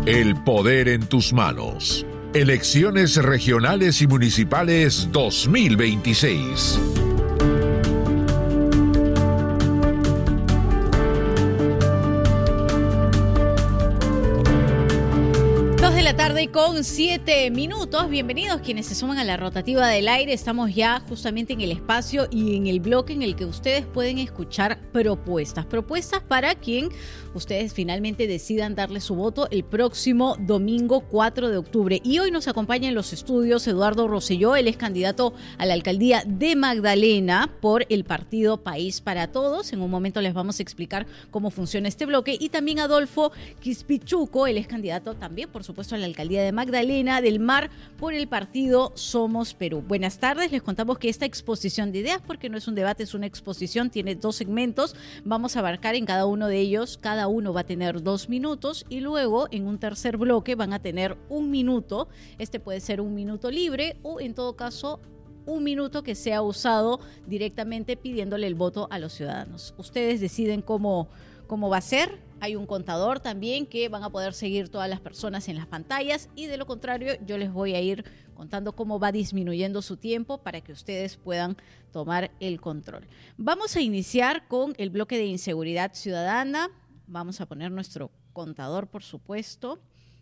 El poder en tus manos. Elecciones regionales y municipales 2026. 2:07 PM. Bienvenidos quienes se suman a la rotativa del aire. Estamos ya justamente en el espacio y en el bloque en el que ustedes pueden escuchar propuestas para quien ustedes finalmente decidan darle su voto el próximo domingo 4 de octubre. Y hoy nos acompaña en los estudios Eduardo Rosselló. Él es candidato a la alcaldía de Magdalena por el partido País para Todos. En un momento les vamos a explicar cómo funciona este bloque. Y también Adolfo Quispichuco. Él es candidato también, por supuesto, a la alcaldía de Magdalena del Mar por el partido Somos Perú. Buenas tardes, les contamos que esta exposición de ideas, porque no es un debate, es una exposición, tiene 2 segmentos. Vamos a abarcar en cada uno de ellos, cada uno va a tener 2 minutos y luego en un tercer bloque van a tener 1 minuto. Este puede ser 1 minuto libre o en todo caso 1 minuto que sea usado directamente pidiéndole el voto a los ciudadanos. Ustedes deciden cómo va a ser. Hay un contador también que van a poder seguir todas las personas en las pantallas y de lo contrario yo les voy a ir contando cómo va disminuyendo su tiempo para que ustedes puedan tomar el control. Vamos a iniciar con el bloque de inseguridad ciudadana. Vamos a poner nuestro contador, por supuesto.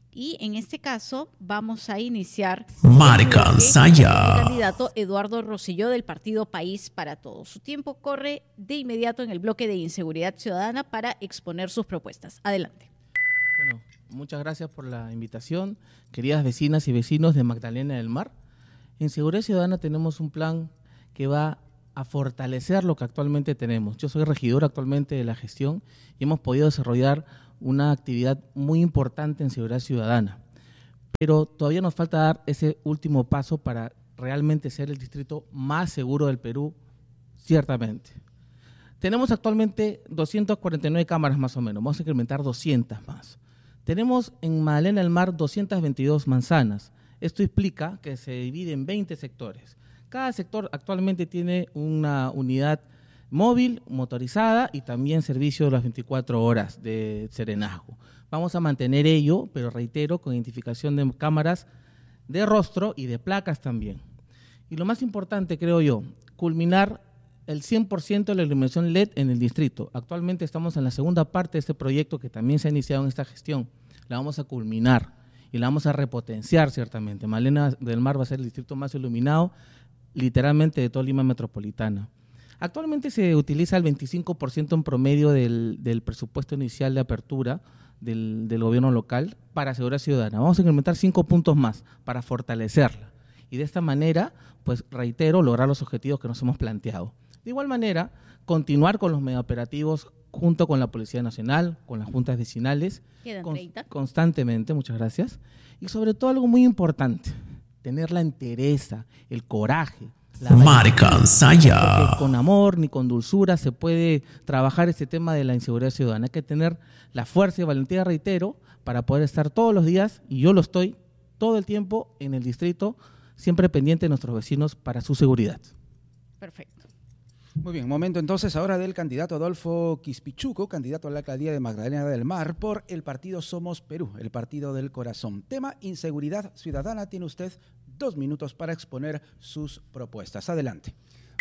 Y en este caso vamos a iniciar Marca Saya. El candidato Eduardo Rosselló del partido País para Todos. Su tiempo corre de inmediato en el bloque de inseguridad ciudadana para exponer sus propuestas. Adelante. Bueno, muchas gracias por la invitación, queridas vecinas y vecinos de Magdalena del Mar. En Seguridad Ciudadana tenemos un plan que va a fortalecer lo que actualmente tenemos. Yo soy regidor actualmente de la gestión y hemos podido desarrollar una actividad muy importante en seguridad ciudadana, pero todavía nos falta dar ese último paso para realmente ser el distrito más seguro del Perú, ciertamente. Tenemos actualmente 249 cámaras más o menos, vamos a incrementar 200 más. Tenemos en Magdalena del Mar 222 manzanas. Esto explica que se divide en 20 sectores. Cada sector actualmente tiene una unidad móvil, motorizada y también servicio de las 24 horas de serenazgo. Vamos a mantener ello, pero reitero, con identificación de cámaras de rostro y de placas también. Y lo más importante, creo yo, culminar el 100% de la iluminación LED en el distrito. Actualmente estamos en la segunda parte de este proyecto que también se ha iniciado en esta gestión. La vamos a culminar y la vamos a repotenciar ciertamente. Magdalena del Mar va a ser el distrito más iluminado, literalmente, de toda Lima metropolitana. Actualmente se utiliza el 25% en promedio del presupuesto inicial de apertura del gobierno local para seguridad ciudadana. Vamos a incrementar 5 puntos más para fortalecerla y de esta manera, pues reitero, lograr los objetivos que nos hemos planteado. De igual manera, continuar con los megaoperativos junto con la Policía Nacional, con las juntas vecinales, constantemente, muchas gracias, y sobre todo algo muy importante, tener la entereza, el coraje, Marca Saya. Con amor ni con dulzura se puede trabajar este tema de la inseguridad ciudadana. Hay que tener la fuerza y valentía, reitero, para poder estar todos los días, y yo lo estoy todo el tiempo en el distrito, siempre pendiente de nuestros vecinos para su seguridad. Perfecto. Muy bien, momento entonces ahora del candidato Adolfo Quispichuco, candidato a la alcaldía de Magdalena del Mar por el partido Somos Perú, el partido del corazón. Tema inseguridad ciudadana, tiene usted 2 minutos para exponer sus propuestas. Adelante.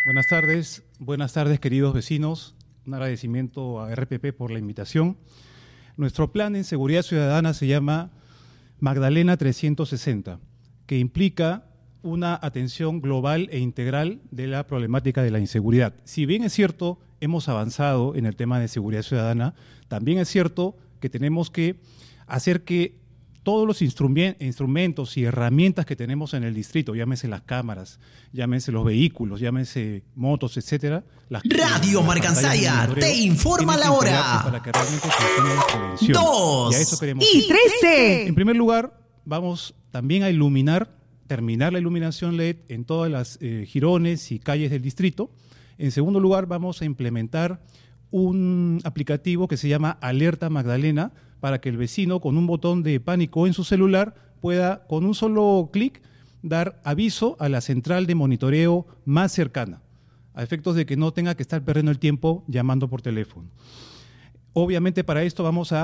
Buenas tardes queridos vecinos. Un agradecimiento a RPP por la invitación. Nuestro plan en seguridad ciudadana se llama Magdalena 360, que implica una atención global e integral de la problemática de la inseguridad. Si bien es cierto, hemos avanzado en el tema de seguridad ciudadana, también es cierto que tenemos que hacer que todos los instrumentos y herramientas que tenemos en el distrito, llámese las cámaras, llámese los vehículos, llámese motos, etcétera. Radio Marca Saya te informa la hora. Para que realmente funcione la prevención. 2 y a eso queremos y 13. En primer lugar, vamos también a terminar la iluminación LED en todas las jirones y calles del distrito. En segundo lugar, vamos a implementar un aplicativo que se llama Alerta Magdalena, para que el vecino con un botón de pánico en su celular pueda con un solo clic dar aviso a la central de monitoreo más cercana, a efectos de que no tenga que estar perdiendo el tiempo llamando por teléfono. Obviamente para esto vamos a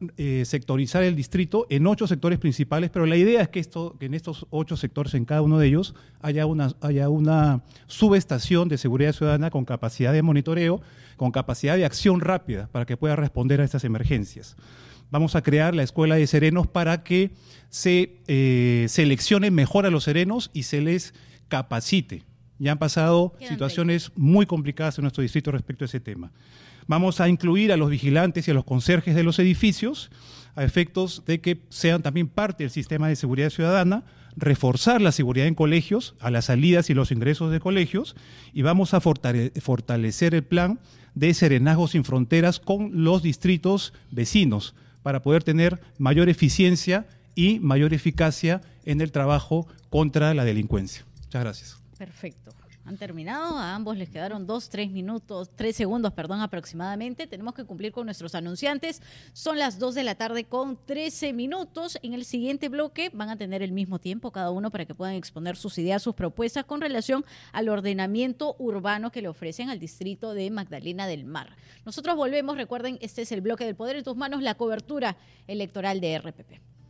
sectorizar el distrito en 8 sectores principales, pero la idea es que en estos 8 sectores, en cada uno de ellos, haya una subestación de seguridad ciudadana con capacidad de monitoreo, con capacidad de acción rápida para que pueda responder a estas emergencias. Vamos a crear la Escuela de Serenos para que se seleccione mejor a los serenos y se les capacite. Ya han pasado situaciones muy complicadas en nuestro distrito respecto a ese tema. Vamos a incluir a los vigilantes y a los conserjes de los edificios a efectos de que sean también parte del sistema de seguridad ciudadana, reforzar la seguridad en colegios, a las salidas y los ingresos de colegios, y vamos a fortalecer el plan de Serenazgo Sin Fronteras con los distritos vecinos para poder tener mayor eficiencia y mayor eficacia en el trabajo contra la delincuencia. Muchas gracias. Perfecto. Han terminado, a ambos les quedaron 3 segundos aproximadamente. Tenemos que cumplir con nuestros anunciantes. Son las 2 de la tarde con 13 minutos. En el siguiente bloque van a tener el mismo tiempo cada uno para que puedan exponer sus ideas, sus propuestas con relación al ordenamiento urbano que le ofrecen al distrito de Magdalena del Mar. Nosotros volvemos, recuerden, este es el bloque del Poder en tus manos, la cobertura electoral de RPP.